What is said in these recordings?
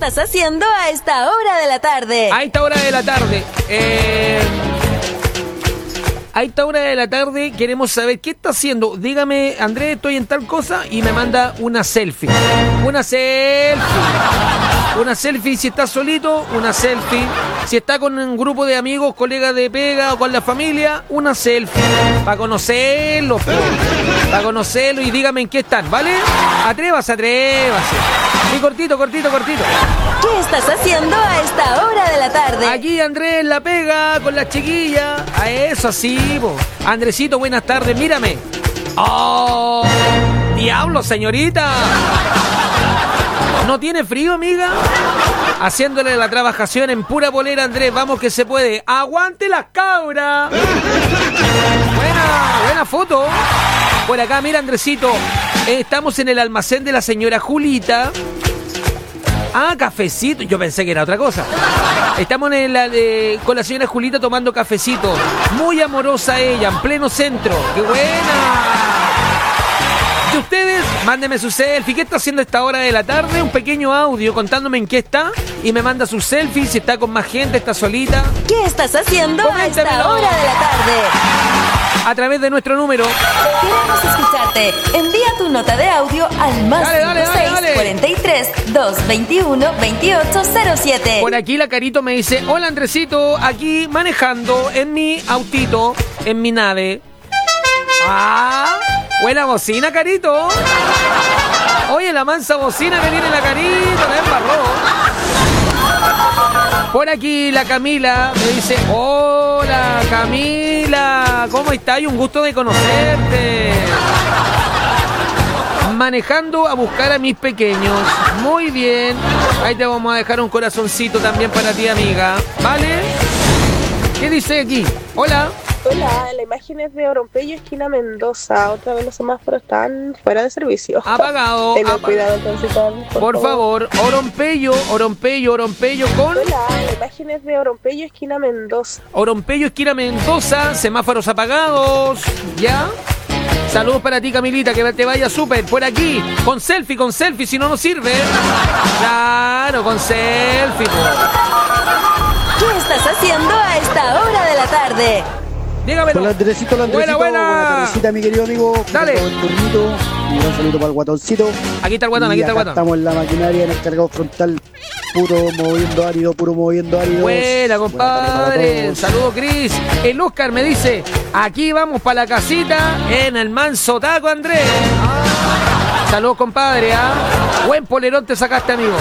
estás haciendo a esta hora de la tarde? A esta hora de la tarde. A esta hora de la tarde queremos saber qué está haciendo. Dígame, Andrés, estoy en tal cosa, y me manda una selfie. Una selfie. Una selfie si está solito, una selfie. Si está con un grupo de amigos, colegas de pega o con la familia, una selfie. Para conocerlos, para conocerlos, y dígame en qué están, ¿vale? Atrévase. Y cortito. ¿Qué estás haciendo a esta hora de la tarde? Aquí Andrés la pega con la chiquilla. A eso sí, po. Andresito, buenas tardes, mírame. ¡Oh! ¡Diablo, señorita! ¿No tiene frío, amiga? Haciéndole la trabajación en pura polera, Andrés. Vamos que se puede. ¡Aguante las cabras! Buena foto. Por acá, mira, Andresito. Estamos en el almacén de la señora Julita. Ah, cafecito. Yo pensé que era otra cosa. Estamos con la señora Julita tomando cafecito. Muy amorosa ella, en pleno centro. ¡Qué buena! Y ustedes, mándenme su selfie. ¿Qué está haciendo a esta hora de la tarde? Un pequeño audio contándome en qué está. Y me manda su selfie, si está con más gente, está solita. ¿Qué estás haciendo a esta hora de la tarde? A través de nuestro número. Queremos escucharte. Envía tu nota de audio al más 43 221 2807. Por aquí la Carito me dice: hola, Andresito, aquí manejando en mi autito, en mi nave. Ah, buena bocina, Carito. Oye, la mansa bocina que tiene la Carito, la embarró. Por aquí la Camila me dice: hola, Camila, ¿cómo estás? Un gusto de conocerte. Manejando a buscar a mis pequeños. Muy bien. Ahí te vamos a dejar un corazoncito también para ti, amiga. ¿Vale? ¿Qué dice aquí? Hola. Hola, la imagen es de Orompello, esquina Mendoza. Otra vez los semáforos están fuera de servicio. Apagado. Tengan cuidado al transitar, por favor. Orompello con... Hola, la imagen es de Orompello, esquina Mendoza. Orompello, esquina Mendoza, semáforos apagados. ¿Ya? Saludos para ti, Camilita, que te vaya súper. Por aquí, con selfie, si no nos sirve. Claro, con selfie. ¿Qué estás haciendo a esta hora de la tarde? Dígamelo. Hola, Andresito. Buena tardecita, mi querido amigo. Dale. Y un saludo para el guatoncito. Aquí está el guatón. Estamos en la maquinaria, en el cargado frontal. Puro moviendo árido. Buena, compadre. Saludos, Cris. El Oscar me dice: aquí vamos para la casita en el manso taco, Andrés. Saludos, compadre. Buen polerón te sacaste, amigo.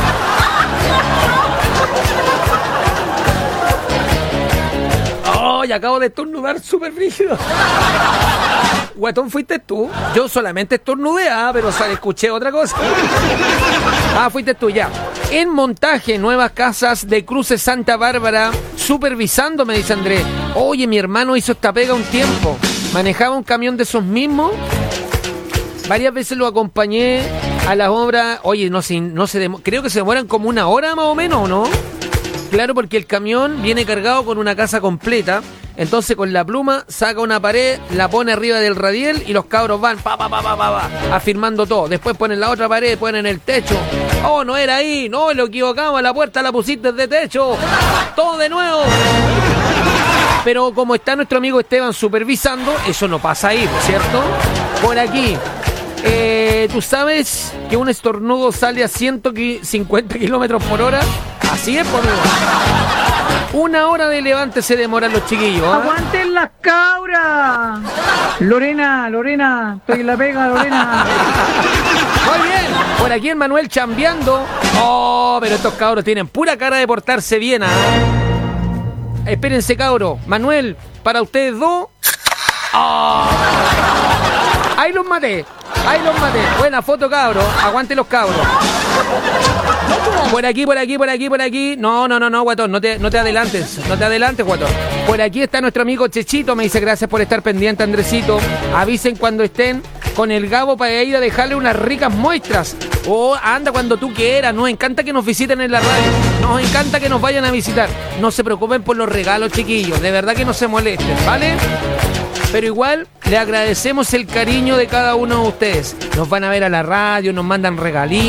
Y acabo de estornudar súper frígido. Guatón, ¿fuiste tú? Yo solamente estornudé, pero escuché otra cosa. Fuiste tú, ya. En montaje, nuevas casas de Cruces Santa Bárbara, supervisando, me dice Andrés. Oye, mi hermano hizo esta pega un tiempo. Manejaba un camión de esos mismos. Varias veces lo acompañé a las obras. Oye, creo que se demoran como una hora más o menos, ¿o no? Claro, porque el camión viene cargado con una casa completa. Entonces con la pluma saca una pared, la pone arriba del radiel y los cabros van afirmando todo. Después ponen la otra pared, ponen el techo. Oh, no era ahí, no, lo equivocamos, la puerta la pusiste de techo. Todo de nuevo. Pero como está nuestro amigo Esteban supervisando, eso no pasa ahí, ¿cierto? Por aquí. ¿Tú sabes que un estornudo sale a 150 kilómetros por hora? Así es, por mí. Una hora de levante se demoran los chiquillos. ¡Aguanten las cabras! Lorena, estoy en la pega, Lorena. Muy bien. Por aquí el Manuel chambeando. Oh, pero estos cabros tienen pura cara de portarse bien. Espérense, cabros. Manuel, para ustedes dos. Oh. Ahí los maté. Buena foto, cabros. Aguante los cabros. Por aquí. No, guatón, no te adelantes, guatón. Por aquí está nuestro amigo Chechito, me dice: gracias por estar pendiente, Andresito. Avisen cuando estén con el Gabo para ir a dejarle unas ricas muestras. Anda cuando tú quieras. Nos encanta que nos visiten en la radio. Nos encanta que nos vayan a visitar. No se preocupen por los regalos, chiquillos. De verdad que no se molesten, ¿vale? Pero igual le agradecemos el cariño de cada uno de ustedes. Nos van a ver a la radio, nos mandan regalitos.